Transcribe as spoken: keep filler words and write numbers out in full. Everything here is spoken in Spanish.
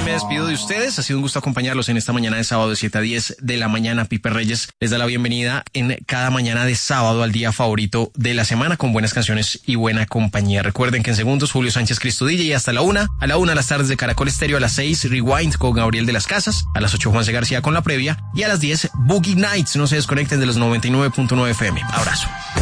me despido de ustedes. Ha sido un gusto acompañarlos en esta mañana de sábado de siete a diez de la mañana. Pipe Reyes les da la bienvenida en cada mañana de sábado al día favorito de la semana con buenas canciones y buena compañía. Recuerden que en segundos Julio Sánchez Cristo D J y hasta la una, a la una a las tardes de Caracol Estéreo, a las seis Rewind con Gabriel de las Casas, a las ocho Juanse García con la previa y a las diez Boogie Nights. No se desconecten de los noventa y nueve punto nueve F M. Abrazo.